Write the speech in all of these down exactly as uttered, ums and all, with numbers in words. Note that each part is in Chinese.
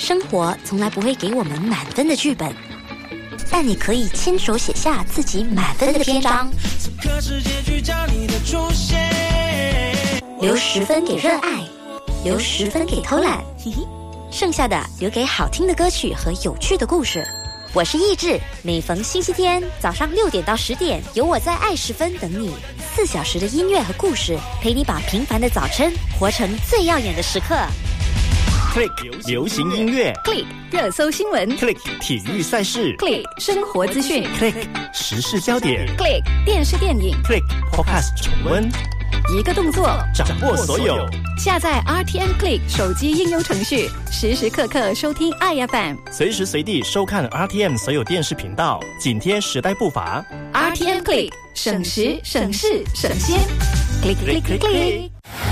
生活从来不会给我们满分的剧本，但你可以亲手写下自己满分的篇章。 此刻是结局叫你的出现， 留十分给热爱，留十分给偷懒，嘿嘿，剩下的留给好听的歌曲和有趣的故事。我是意志，每逢星期天早上六点到十点，有我在爱十分等你，四小时的音乐和故事，陪你把平凡的早晨活成最耀眼的时刻。 Click 流行音乐 Click 热搜新闻 Click 体育赛事 Click 生活资讯 Click 时事焦点 Click 电视电影 Click Podcast 重温， 一个动作掌握所有。 下载 R T M Click 手机应用程序，时时刻刻收听 I F M， 随时随地收看 R T M 所有电视频道，紧贴时代步伐。 R T M Click 省时省事省先 Click Click Click Click。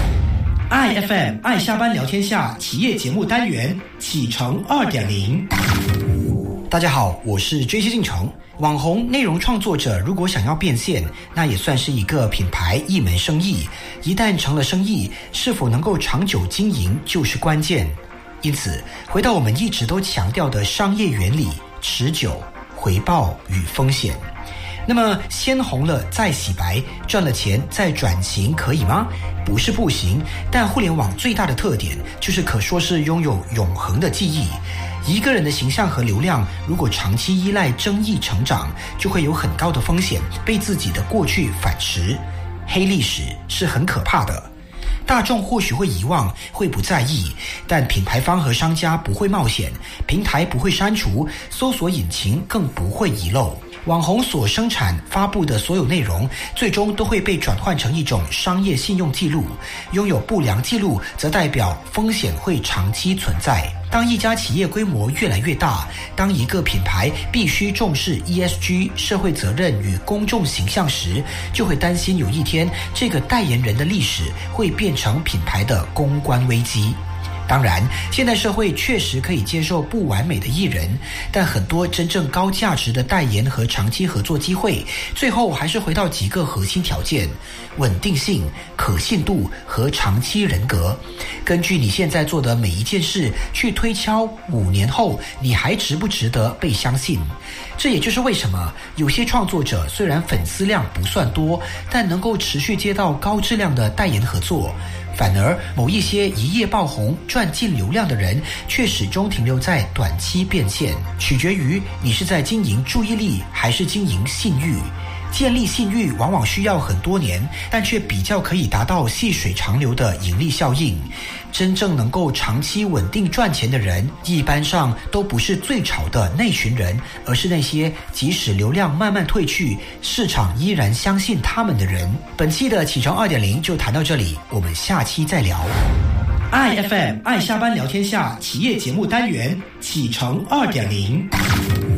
I F M 爱下班聊天下企业节目单元启程 二点零。 大家好，我是 J C 进程。网红内容创作者如果想要变现，那也算是一个品牌一门生意，一旦成了生意，是否能够长久经营就是关键。因此回到我们一直都强调的商业原理：持久、回报与风险。那么先红了再洗白，赚了钱再转型可以吗？不是不行，但互联网最大的特点就是可说是拥有永恒的记忆。一个人的形象和流量如果长期依赖争议成长，就会有很高的风险被自己的过去反噬。黑历史是很可怕的，大众或许会遗忘，会不在意，但品牌方和商家不会冒险，平台不会删除，搜索引擎更不会遗漏。网红所生产发布的所有内容，最终都会被转换成一种商业信用记录。拥有不良记录，则代表风险会长期存在。当一家企业规模越来越大，当一个品牌必须重视 E S G 社会责任与公众形象时，就会担心有一天这个代言人的历史会变成品牌的公关危机。当然，现代社会确实可以接受不完美的艺人，但很多真正高价值的代言和长期合作机会，最后还是回到几个核心条件：稳定性、可信度和长期人格。根据你现在做的每一件事去推敲五年后你还值不值得被相信。这也就是为什么有些创作者虽然粉丝量不算多，但能够持续接到高质量的代言合作，反而某一些一夜爆红赚尽流量的人却始终停留在短期变现，取决于你是在经营注意力还是经营信誉。建立信誉往往需要很多年，但却比较可以达到细水长流的盈利效应。真正能够长期稳定赚钱的人，一般上都不是最潮的那群人，而是那些即使流量慢慢退去，市场依然相信他们的人。本期的启程 二点零 就谈到这里，我们下期再聊。I F M 爱下班聊天下企业节目单元启程 二点零。